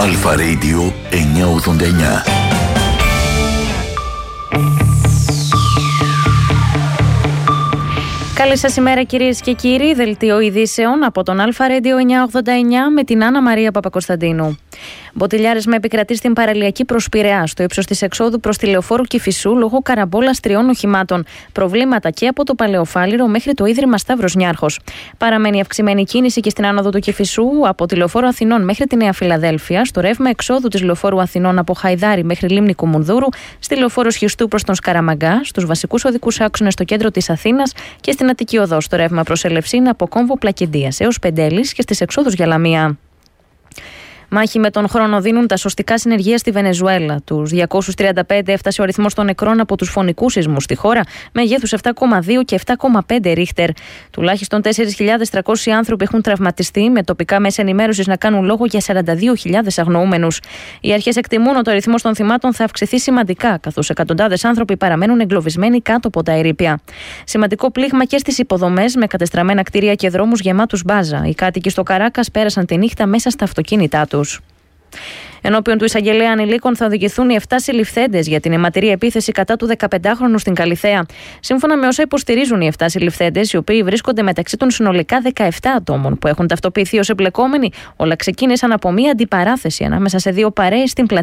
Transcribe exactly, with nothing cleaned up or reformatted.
Αλφα Radio εννιακόσια ογδόντα εννιά. Καλή σας ημέρα κυρίες και κύριοι, δελτίο ειδήσεων από τον Αλφα Radio εννιακόσια ογδόντα εννιά με την Άννα Μαρία Παπακοσταντίνου. Μποτιλιάρισμα επικρατεί στην παραλιακή προς Πειραιά, στο ύψος της εξόδου προς τη Λεωφόρο Κηφισού, λόγω καραμπόλας τριών οχημάτων. Προβλήματα και από το Παλαιοφάλιρο μέχρι το Ίδρυμα Σταύρος Νιάρχος. Παραμένει αυξημένη κίνηση και στην άνοδο του Κηφισού, από τη Λεωφόρο Αθηνών μέχρι τη Νέα Φιλαδέλφεια, στο ρεύμα εξόδου της Λεωφόρου Αθηνών από Χαϊδάρι μέχρι Λίμνη Κουμουνδούρου, στη Λεωφόρο Σχιστού προς τον Σκαραμαγκά, στους βασικούς οδικούς άξονες στο κέντρο της Αθήνας και στην Αττική Οδό, στο ρεύμα προς Ελευσίνα από Κόμβο Πλακεντίας έως Πεντέλης και στις εξόδους για Λαμία. Μάχη με τον χρόνο δίνουν τα σωστικά συνεργεία στη Βενεζουέλα. Τους διακόσιους τριάντα πέντε έφτασε ο αριθμός των νεκρών από τους φωνικούς σεισμούς στη χώρα, μεγέθους επτά κόμμα δύο και επτά κόμμα πέντε ρίχτερ. Τουλάχιστον τέσσερις χιλιάδες τριακόσιοι άνθρωποι έχουν τραυματιστεί, με τοπικά μέσα ενημέρωσης να κάνουν λόγο για σαράντα δύο χιλιάδες αγνοούμενους. Οι αρχές εκτιμούν ότι ο αριθμός των θυμάτων θα αυξηθεί σημαντικά, καθώς εκατοντάδες άνθρωποι παραμένουν εγκλωβισμένοι κάτω από τα ερείπια. Σημαντικό πλήγμα και στις υποδομές, με κατεστραμμένα κτίρια και δρόμους γεμάτους μπάζα. Οι κάτοικοι στο Καράκας πέρασαν τη νύχτα μέσα στα αυτοκίνητά τους. Ενώπιον του εισαγγελέα ανηλίκων θα οδηγηθούν οι επτά συλληφθέντες για την αιματηρή επίθεση κατά του δεκαπεντάχρονου στην Καλιθέα. Σύμφωνα με όσα υποστηρίζουν οι επτά συλληφθέντες, οι οποίοι βρίσκονται μεταξύ των συνολικά δεκαεπτά ατόμων που έχουν ταυτοποιηθεί ως εμπλεκόμενοι, όλα ξεκίνησαν από μία αντιπαράθεση ανάμεσα σε δύο παρέες στην πλατεία